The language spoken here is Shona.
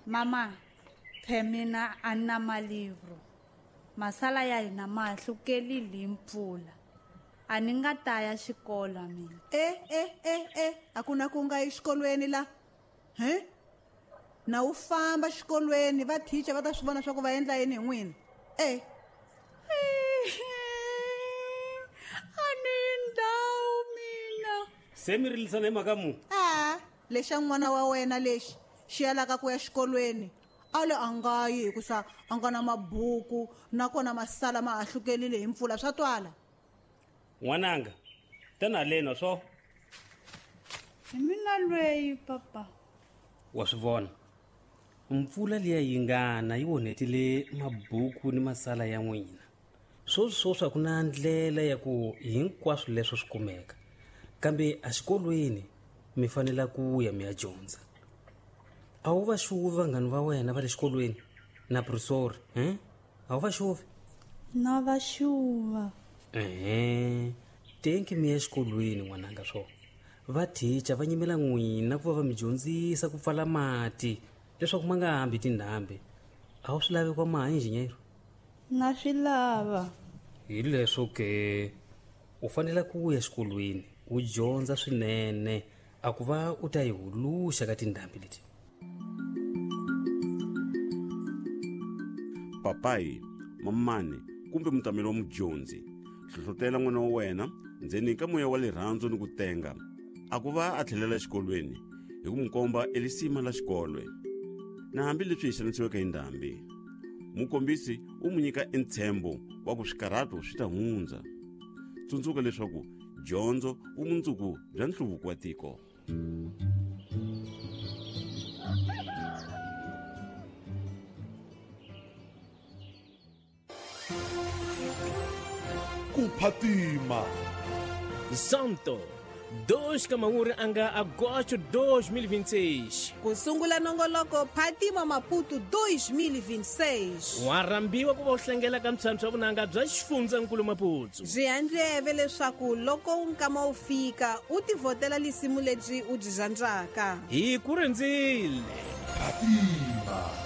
Mama, phemina anna malivro. Masala ya hina ma hlukelile impfula. A ni nga ta ya xikolo mina. A ku na ku nga exikolweni la. Na u famba xikolweni va teacher va ta swi vona swa ku va endla yini hi n'wina. A ni ndhawu mina. Se mi rilisana hi mhaka mu? Lexi xa n'wana wa wena lexi xi yalaka ku ya xikolweni ale a nga yi hikusa a nga na mabuku nakona masala ma ha hlukelile hi mpfula swa twala. N'wananga tana lena swo Hi mina lweyi papa. wa swi vona mpfula liya yi ngana yi onhetile mabuku ni masala ya n'wina swa ku na ndlela ya ku hinkwaswo leswo swi kumeka kambe a xikolweni mi fanela ku ya mi ya dyondza. A wu va xuvi vanghani va wena va le xikolweni na professor a wu va xuvi? Na va xuva. Tenki mi ya xikolweni n'wananga swo va teacher va nyimela n'wina ku va mi dyondzisa ku pfala mati leswaku ma nga hambi tindhambi. A wu swi lavi kwa mahinjinyero? Na swi lava. Hi leswo ke u fanele ku ya xikolweni u dyondza swinene a ku va u ta yi huluxa ka tindhambi leti. Papai, mamani kumbe mutamelo wa mudyondzi hlohlotela n'wana wa wena ndzeni ka moya wa rirhandzu ni ku tenga a ku va a tlhelela xikolweni hi ku n'wi komba elisima la xikolo na hambileswi hi xanisiweke hi ndhambi mukombisi u n'wi nyika entshembo wa ku swikarhato swi ta hundza. Tsundzuka leswaku dyondzo vumundzuku bya nhluvuko wa tiko. Kuphatima Santo 2 Kamahuri anga agosto 2026. Ku sungula nongoloko Phatima Maputo 2026. Wa rambiwa ku va u hlengela ka ntshwa vunanga bya xifundzankulu Maputo. Byi endleve leswaku loko nkama wu fika u tivhotela lisimu lebyi u byi zandzaka. Hi ku rindzile Phatima